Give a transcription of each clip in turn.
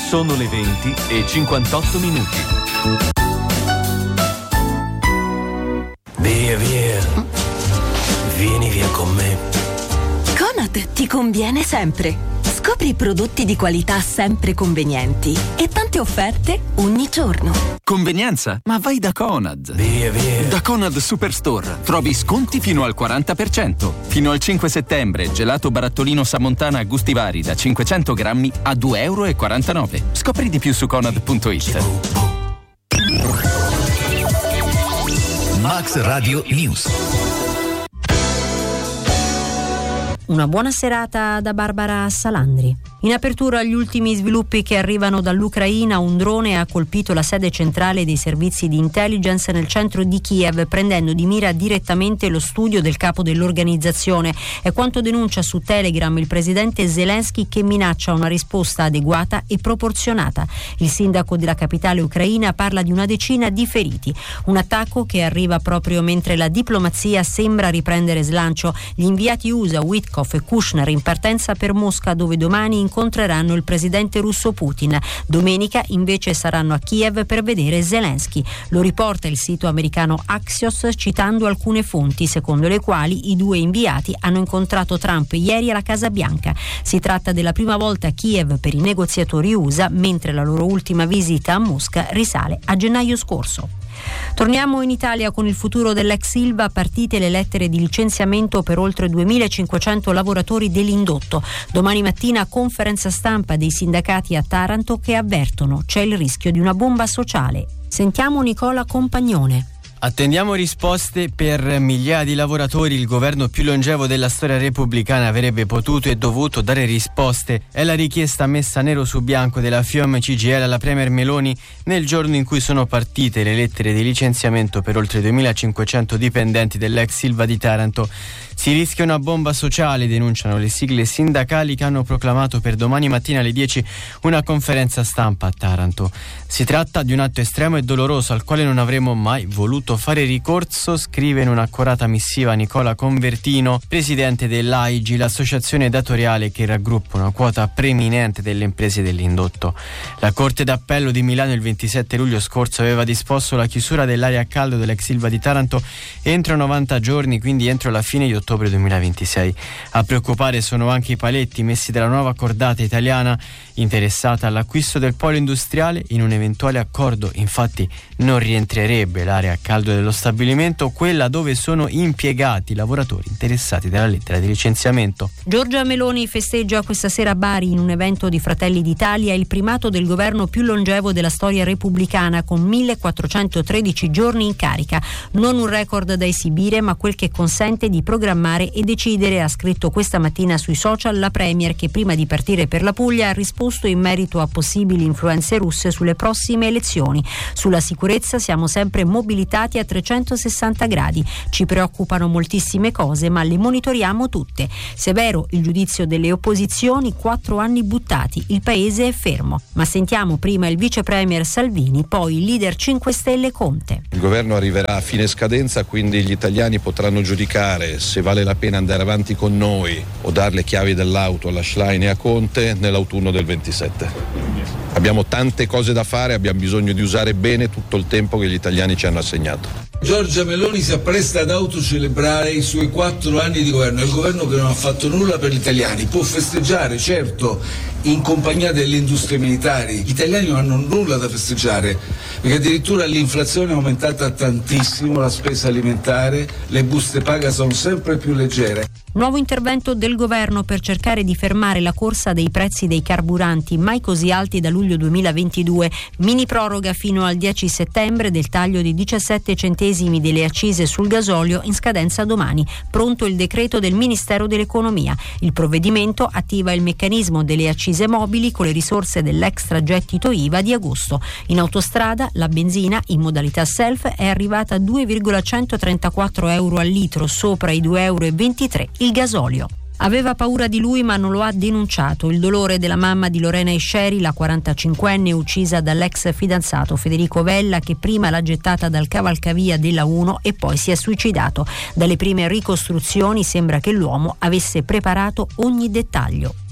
Sono le 20:58. Via, vieni via con me. Conad ti conviene sempre. Scopri prodotti di qualità sempre convenienti e tante offerte ogni giorno. Convenienza? Ma vai da Conad. Via. Da Conad Superstore trovi sconti fino al 40%. Fino al 5 settembre gelato barattolino Samontana a gusti vari da 500 grammi a €2,49. Scopri di più su conad.it. Max Radio News. Una buona serata da Barbara Salandri. In apertura agli ultimi sviluppi che arrivano dall'Ucraina, un drone ha colpito la sede centrale dei servizi di intelligence nel centro di Kiev, prendendo di mira direttamente lo studio del capo dell'organizzazione. È quanto denuncia su Telegram il presidente Zelensky, che minaccia una risposta adeguata e proporzionata. Il sindaco della capitale ucraina parla di una decina di feriti. Un attacco che arriva proprio mentre la diplomazia sembra riprendere slancio. Gli inviati USA Witkoff e Kushner in partenza per Mosca, dove domani incontreranno il presidente russo Putin. Domenica invece saranno a Kiev per vedere Zelensky. Lo riporta il sito americano Axios, citando alcune fonti secondo le quali i due inviati hanno incontrato Trump ieri alla Casa Bianca. Si tratta della prima volta a Kiev per i negoziatori USA, mentre la loro ultima visita a Mosca risale a gennaio scorso. Torniamo in Italia con il futuro dell'ex Ilva. Partite le lettere di licenziamento per oltre 2.500 lavoratori dell'indotto. Domani mattina conferenza stampa dei sindacati a Taranto che avvertono c'è il rischio di una bomba sociale. Sentiamo Nicola Compagnone. Attendiamo risposte per migliaia di lavoratori. Il governo più longevo della storia repubblicana avrebbe potuto e dovuto dare risposte. È la richiesta messa nero su bianco della FIOM CGIL alla Premier Meloni nel giorno in cui sono partite le lettere di licenziamento per oltre 2.500 dipendenti dell'ex Ilva di Taranto. Si rischia una bomba sociale, denunciano le sigle sindacali che hanno proclamato per domani mattina alle 10 una conferenza stampa a Taranto. Si tratta di un atto estremo e doloroso al quale non avremmo mai voluto fare ricorso, scrive in un'accorata missiva Nicola Convertino, presidente dell'AIGI, l'associazione datoriale che raggruppa una quota preminente delle imprese dell'indotto. La Corte d'Appello di Milano il 27 luglio scorso aveva disposto la chiusura dell'area a caldo dell'ex Ilva di Taranto entro 90 giorni, quindi entro la fine di ottobre 2026. A preoccupare sono anche i paletti messi dalla nuova cordata italiana interessata all'acquisto del polo industriale. In un eventuale accordo, infatti, non rientrerebbe l'area a caldo dello stabilimento, quella dove sono impiegati i lavoratori interessati dalla lettera di licenziamento. Giorgia Meloni festeggia questa sera a Bari, in un evento di Fratelli d'Italia, il primato del governo più longevo della storia repubblicana, con 1413 giorni in carica. Non un record da esibire, ma quel che consente di programmare e decidere, ha scritto questa mattina sui social la Premier, che prima di partire per la Puglia ha risposto in merito a possibili influenze russe sulle prossime elezioni. Sulla sicurezza siamo sempre mobilitati a 360 gradi. Ci preoccupano moltissime cose, ma le monitoriamo tutte. Severo il giudizio delle opposizioni, 4 anni buttati, il paese è fermo. Ma sentiamo prima il vice premier Salvini, poi il leader 5 Stelle Conte. Il governo arriverà a fine scadenza, quindi gli italiani potranno giudicare se vale la pena andare avanti con noi o dare le chiavi dell'auto alla Schlein e a Conte nell'autunno del 27. Abbiamo tante cose da fare, abbiamo bisogno di usare bene tutto il tempo che gli italiani ci hanno assegnato. Giorgia Meloni si appresta ad autocelebrare i suoi 4 anni di governo. Il governo che non ha fatto nulla per gli italiani. Può festeggiare, certo, in compagnia delle industrie militari. Gli italiani non hanno nulla da festeggiare, perché addirittura l'inflazione è aumentata tantissimo, la spesa alimentare, le buste paga sono sempre più leggere. Nuovo intervento del governo per cercare di fermare la corsa dei prezzi dei carburanti, mai così alti da luglio 2022. Mini proroga fino al 10 settembre del taglio di 17 centesimi delle accise sul gasolio, in scadenza domani. Pronto il decreto del Ministero dell'Economia. Il provvedimento attiva il meccanismo delle accise mobili con le risorse dell'extragettito IVA di agosto. In autostrada la benzina in modalità self è arrivata a 2,134 euro al litro, sopra i 2,23 euro il gasolio. Aveva paura di lui, ma non lo ha denunciato. Il dolore della mamma di Lorena Esceri, la 45enne uccisa dall'ex fidanzato Federico Vella, che prima l'ha gettata dal cavalcavia della 1 e poi si è suicidato. Dalle prime ricostruzioni sembra che l'uomo avesse preparato ogni dettaglio.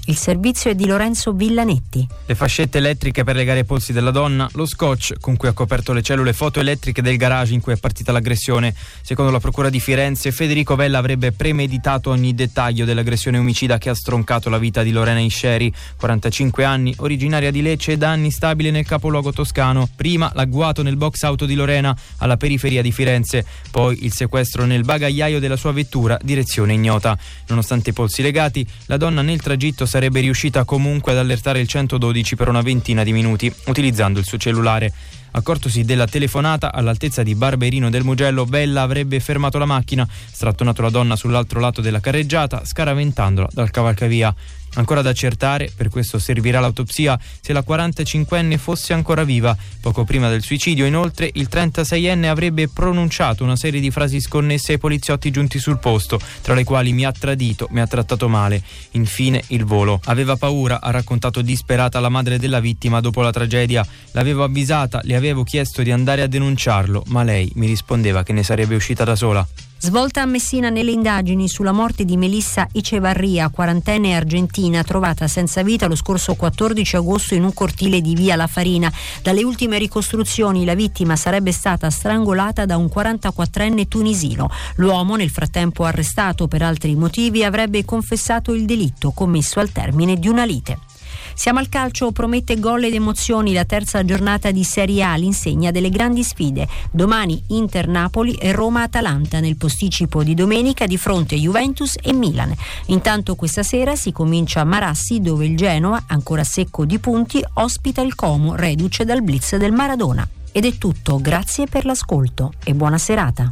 Il servizio è di Lorenzo Villanetti. Le fascette elettriche per legare i polsi della donna, lo scotch con cui ha coperto le cellule fotoelettriche del garage in cui è partita l'aggressione. Secondo la procura di Firenze, Federico Vella avrebbe premeditato ogni dettaglio dell'aggressione omicida che ha stroncato la vita di Lorena Isceri, 45 anni, originaria di Lecce e da anni stabile nel capoluogo toscano. Prima l'agguato nel box auto di Lorena alla periferia di Firenze, poi il sequestro nel bagagliaio della sua vettura, direzione ignota. Nonostante i polsi legati, la donna nel tragitto sarebbe riuscita comunque ad allertare il 112 per una ventina di minuti, utilizzando il suo cellulare. Accortosi della telefonata all'altezza di Barberino del Mugello, Vella avrebbe fermato la macchina, strattonato la donna sull'altro lato della carreggiata, scaraventandola dal cavalcavia. Ancora da accertare, per questo servirà l'autopsia, se la 45enne fosse ancora viva. Poco prima del suicidio, inoltre, il 36enne avrebbe pronunciato una serie di frasi sconnesse ai poliziotti giunti sul posto, tra le quali "mi ha tradito, mi ha trattato male". Infine il volo. Aveva paura, ha raccontato disperata la madre della vittima dopo la tragedia. L'avevo avvisata, le avevo chiesto di andare a denunciarlo, ma lei mi rispondeva che ne sarebbe uscita da sola. Svolta a Messina nelle indagini sulla morte di Melissa Icevarria, quarantenne argentina, trovata senza vita lo scorso 14 agosto in un cortile di via La Farina. Dalle ultime ricostruzioni la vittima sarebbe stata strangolata da un 44enne tunisino. L'uomo, nel frattempo arrestato per altri motivi, avrebbe confessato il delitto commesso al termine di una lite. Siamo al calcio, promette gol ed emozioni la terza giornata di Serie A, l'insegna delle grandi sfide. Domani Inter-Napoli e Roma-Atalanta nel posticipo di domenica di fronte Juventus e Milan. Intanto questa sera si comincia a Marassi, dove il Genoa, ancora secco di punti, ospita il Como, reduce dal blitz del Maradona. Ed è tutto, grazie per l'ascolto e buona serata.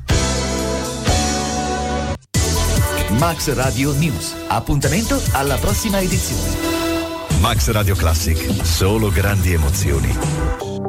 Max Radio News. Appuntamento alla prossima edizione. Max Radio Classic, solo grandi emozioni.